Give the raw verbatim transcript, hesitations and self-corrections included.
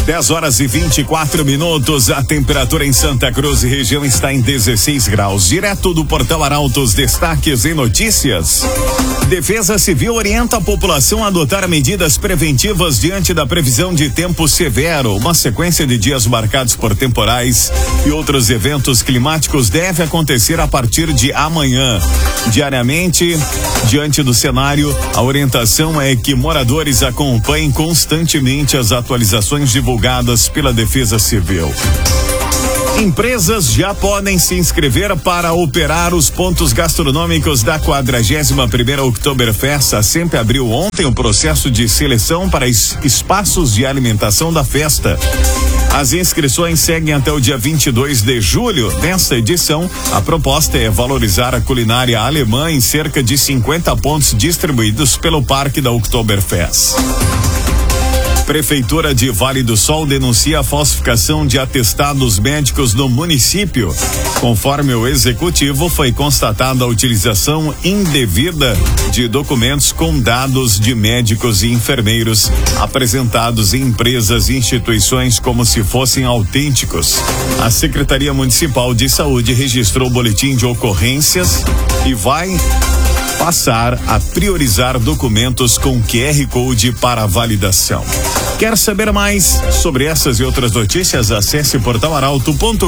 dez horas e vinte e quatro minutos. A temperatura em Santa Cruz e região está em dezesseis graus. Direto do Portal Arautos, destaques e notícias. Defesa Civil orienta a população a adotar medidas preventivas diante da previsão de tempo severo. Uma sequência de dias marcados por temporais e outros eventos climáticos deve acontecer a partir de amanhã. Diariamente, diante do cenário, a orientação é que moradores acompanhem constantemente as atualizações divulgadas pela Defesa Civil. Empresas já podem se inscrever para operar os pontos gastronômicos da quadragésima primeira Oktoberfest. A SEMP abriu ontem o processo de seleção para es- espaços de alimentação da festa. As inscrições seguem até o dia vinte e dois de julho. Nesta edição, a proposta é valorizar a culinária alemã em cerca de cinquenta pontos distribuídos pelo Parque da Oktoberfest. Prefeitura de Vale do Sol denuncia a falsificação de atestados médicos no município. Conforme o executivo, foi constatada a utilização indevida de documentos com dados de médicos e enfermeiros apresentados em empresas e instituições como se fossem autênticos. A Secretaria Municipal de Saúde registrou o boletim de ocorrências e vai passar a priorizar documentos com Q R Code para validação. Quer saber mais sobre essas e outras notícias? Acesse portal arauto ponto